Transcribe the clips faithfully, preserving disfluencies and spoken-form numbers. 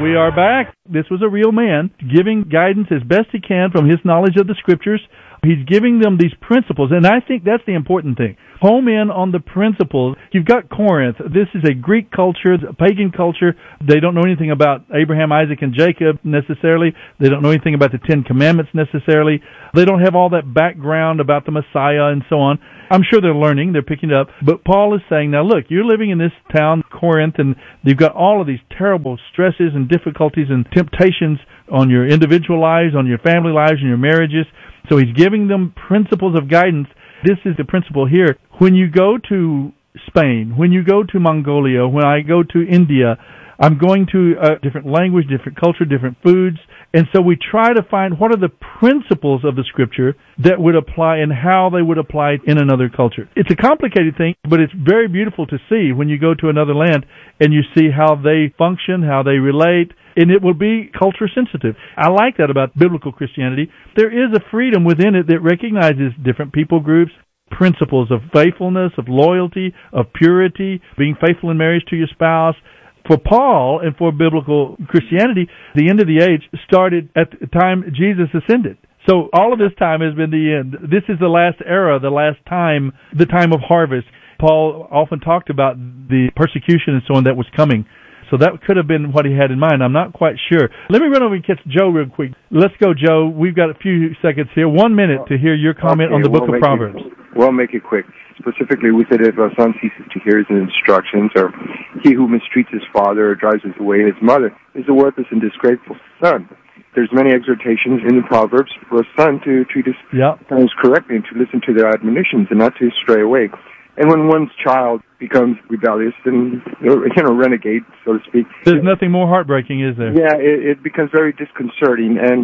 We are back. This was a real man giving guidance as best he can from his knowledge of the Scriptures. He's giving them these principles, and I think that's the important thing. Home in on the principles. You've got Corinth. This is a Greek culture, a pagan culture. They don't know anything about Abraham, Isaac, and Jacob necessarily. They don't know anything about the Ten Commandments necessarily. They don't have all that background about the Messiah and so on. I'm sure they're learning, they're picking it up. But Paul is saying, now look, you're living in this town, Corinth, and you've got all of these terrible stresses and difficulties and temptations on your individual lives, on your family lives, and your marriages. So he's giving them principles of guidance. This is the principle here. When you go to Spain, when you go to Mongolia, when I go to India, I'm going to a different language, different culture, different foods. And so we try to find what are the principles of the Scripture that would apply and how they would apply in another culture. It's a complicated thing, but it's very beautiful to see when you go to another land and you see how they function, how they relate, and it will be culture sensitive. I like that about biblical Christianity. There is a freedom within it that recognizes different people groups, principles of faithfulness, of loyalty, of purity, being faithful in marriage to your spouse. For Paul and for biblical Christianity, the end of the age started at the time Jesus ascended. So all of this time has been the end. This is the last era, the last time, the time of harvest. Paul often talked about the persecution and so on that was coming. So that could have been what he had in mind. I'm not quite sure. Let me run over and catch Joe real quick. Let's go, Joe. We've got a few seconds here. One minute to hear your comment okay, on the book we'll of Proverbs. It, we'll make it quick. Specifically, we said if a son ceases to hear his instructions, or he who mistreats his father or drives away his mother is a worthless and disgraceful son. There's many exhortations in the Proverbs for a son to treat his yep. parents correctly and to listen to their admonitions and not to stray away. And when one's child becomes rebellious and, you know, renegade, so to speak. There's nothing more heartbreaking, is there? Yeah, it, it becomes very disconcerting. And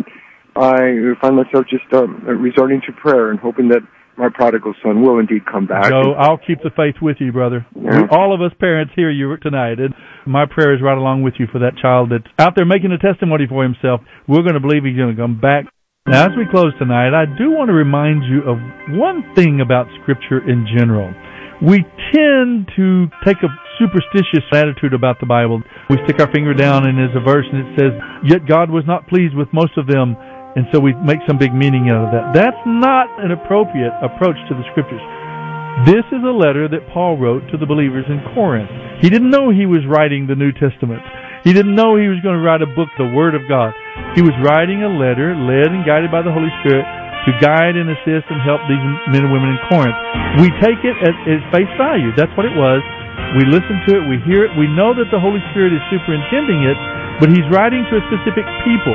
I find myself just um, resorting to prayer and hoping that my prodigal son will indeed come back. Joe, I'll keep the faith with you, brother. Yeah. We, all of us parents hear you tonight, and my prayer is right along with you for that child that's out there making a testimony for himself. We're going to believe he's going to come back. Now, as we close tonight, I do want to remind you of one thing about Scripture in general. We tend to take a superstitious attitude about the Bible. We stick our finger down and there's a verse and it says, yet God was not pleased with most of them, and so we make some big meaning out of that. That's not an appropriate approach to the Scriptures. This is a letter that Paul wrote to the believers in Corinth. He didn't know he was writing the New Testament. He didn't know he was going to write a book, the Word of God. He was writing a letter led and guided by the Holy Spirit to guide and assist and help these men and women in Corinth. We take it at, at face value. That's what it was. We listen to it, we hear it, we know that the Holy Spirit is superintending it, but He's writing to a specific people.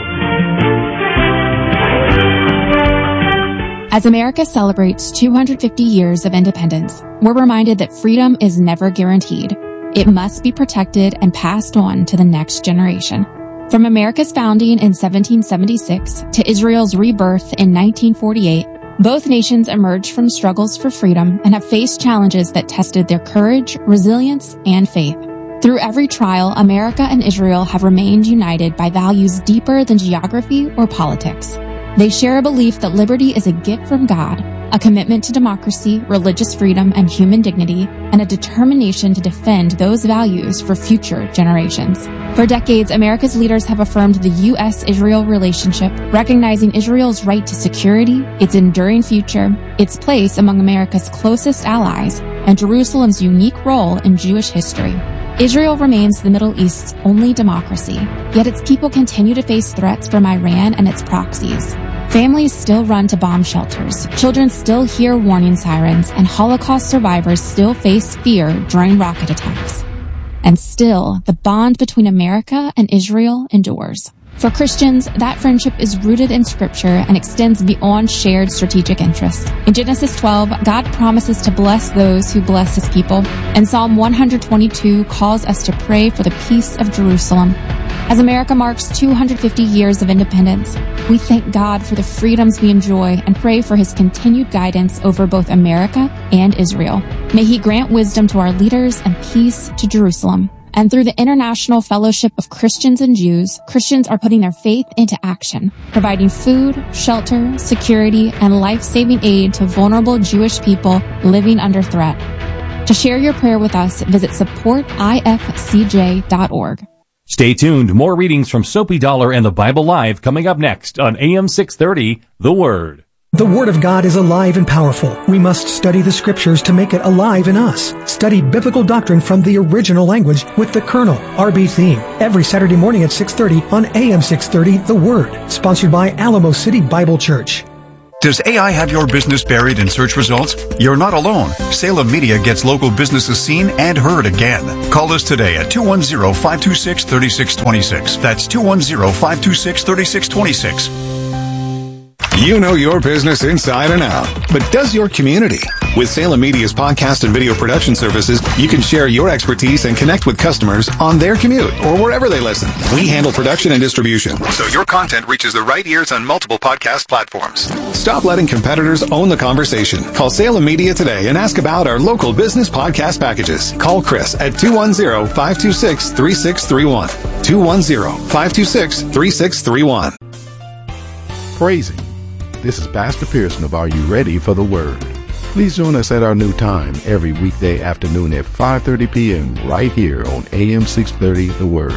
As America celebrates two hundred fifty years of independence, we're reminded that freedom is never guaranteed. It must be protected and passed on to the next generation. From America's founding in seventeen seventy-six to Israel's rebirth in nineteen forty-eight, both nations emerged from struggles for freedom and have faced challenges that tested their courage, resilience, and faith. Through every trial, America and Israel have remained united by values deeper than geography or politics. They share a belief that liberty is a gift from God, a commitment to democracy, religious freedom, and human dignity, and a determination to defend those values for future generations. For decades, America's leaders have affirmed the U S Israel relationship, recognizing Israel's right to security, its enduring future, its place among America's closest allies, and Jerusalem's unique role in Jewish history. Israel remains the Middle East's only democracy, yet its people continue to face threats from Iran and its proxies. Families still run to bomb shelters, children still hear warning sirens, and Holocaust survivors still face fear during rocket attacks. And still, the bond between America and Israel endures. For Christians, that friendship is rooted in Scripture and extends beyond shared strategic interests. In Genesis twelve, God promises to bless those who bless His people, and Psalm one twenty-two calls us to pray for the peace of Jerusalem. As America marks two hundred fifty years of independence, we thank God for the freedoms we enjoy and pray for His continued guidance over both America and Israel. May He grant wisdom to our leaders and peace to Jerusalem. And through the International Fellowship of Christians and Jews, Christians are putting their faith into action, providing food, shelter, security, and life-saving aid to vulnerable Jewish people living under threat. To share your prayer with us, visit support I F C J dot org. Stay tuned. More readings from Soapy Dollar and the Bible Live coming up next on A M six thirty, The Word. The Word of God is alive and powerful. We must study the Scriptures to make it alive in us. Study biblical doctrine from the original language with the Colonel, R B Theme, every Saturday morning at six thirty on A M six thirty, The Word, sponsored by Alamo City Bible Church. Does A I have your business buried in search results? You're not alone. Salem Media gets local businesses seen and heard again. Call us today at two one zero, five two six, three six two six. That's two one zero, five two six, three six two six. You know your business inside and out, but does your community? With Salem Media's podcast and video production services, you can share your expertise and connect with customers on their commute or wherever they listen. We handle production and distribution, so your content reaches the right ears on multiple podcast platforms. Stop letting competitors own the conversation. Call Salem Media today and ask about our local business podcast packages. Call Chris at two one zero, five two six, three six three one. two one zero, five two six, three six three one. Praising. This is Pastor Pearson of Are You Ready for the Word? Please join us at our new time every weekday afternoon at five thirty p.m. right here on A M six thirty, The Word.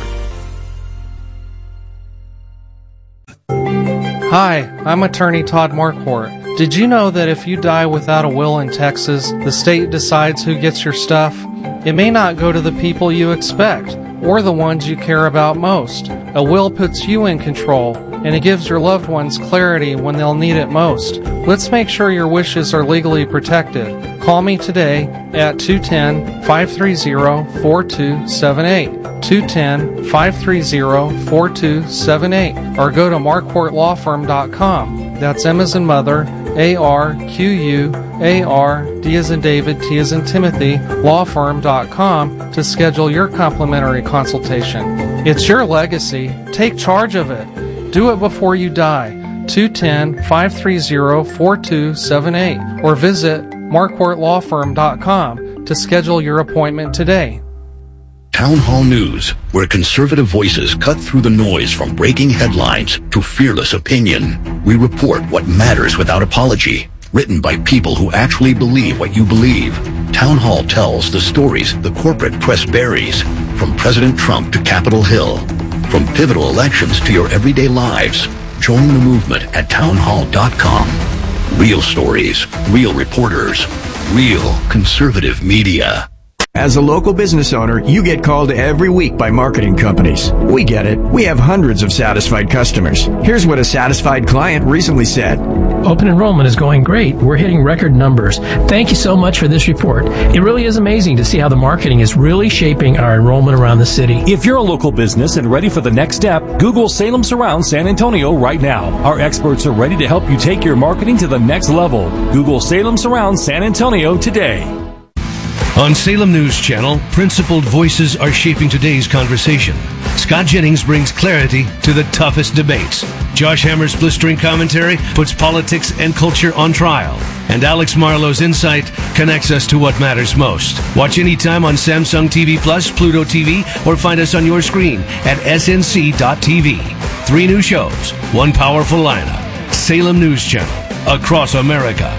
Hi, I'm attorney Todd Marquardt. Did you know that if you die without a will in Texas, the state decides who gets your stuff? It may not go to the people you expect, or the ones you care about most. A will puts you in control, and it gives your loved ones clarity when they'll need it most. Let's make sure your wishes are legally protected. Call me today at two one zero, five three zero, four two seven eight, two one zero, five three zero, four two seven eight, or go to marquardt law firm dot com. That's M as in mother, A R Q U A R, D as in David, T as in Timothy, law firm dot com to schedule your complimentary consultation. It's your legacy. Take charge of it. Do it before you die. two one zero, five three zero, four two seven eight or visit marquardt law firm dot com to schedule your appointment today. Town Hall News, where conservative voices cut through the noise from breaking headlines to fearless opinion. We report what matters without apology. Written by people who actually believe what you believe. Town Hall tells the stories the corporate press buries, from President Trump to Capitol Hill. From pivotal elections to your everyday lives, join the movement at town hall dot com. Real stories, real reporters, real conservative media. As a local business owner, you get called every week by marketing companies. We get it. We have hundreds of satisfied customers. Here's what a satisfied client recently said. Open enrollment is going great. We're hitting record numbers. Thank you so much for this report. It really is amazing to see how the marketing is really shaping our enrollment around the city. If you're a local business and ready for the next step, Google Salem Surround San Antonio right now. Our experts are ready to help you take your marketing to the next level. Google Salem Surround San Antonio today. On Salem News Channel, principled voices are shaping today's conversation. Scott Jennings brings clarity to the toughest debates. Josh Hammer's blistering commentary puts politics and culture on trial. And Alex Marlowe's insight connects us to what matters most. Watch anytime on Samsung T V Plus, Pluto T V, or find us on your screen at S N C dot T V. Three new shows, one powerful lineup. Salem News Channel, across America.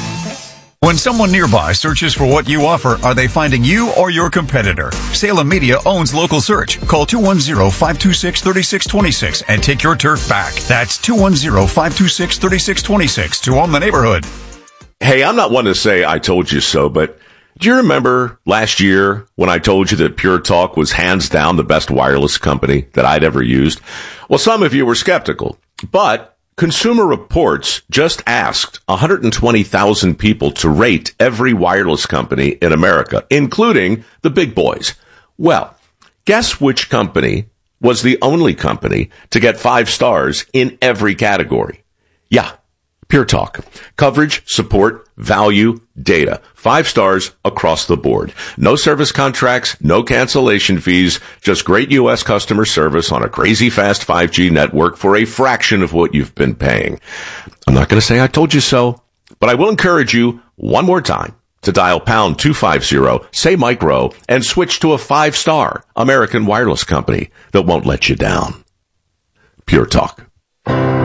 When someone nearby searches for what you offer, are they finding you or your competitor? Salem Media owns local search. Call two one zero, five two six, three six two six and take your turf back. That's two one zero, five two six, three six two six to own the neighborhood. Hey, I'm not one to say I told you so, but do you remember last year when I told you that Pure Talk was hands down the best wireless company that I'd ever used? Well, some of you were skeptical, but Consumer Reports just asked one hundred twenty thousand people to rate every wireless company in America, including the big boys. Well, guess which company was the only company to get five stars in every category? Yeah, Pure Talk. Coverage, support, value, data. Five stars across the board. No service contracts, no cancellation fees, just great U S customer service on a crazy fast five G network for a fraction of what you've been paying. I'm not going to say I told you so, but I will encourage you one more time to dial pound two fifty, say Mike Rowe, and switch to a five-star American wireless company that won't let you down. Pure Talk.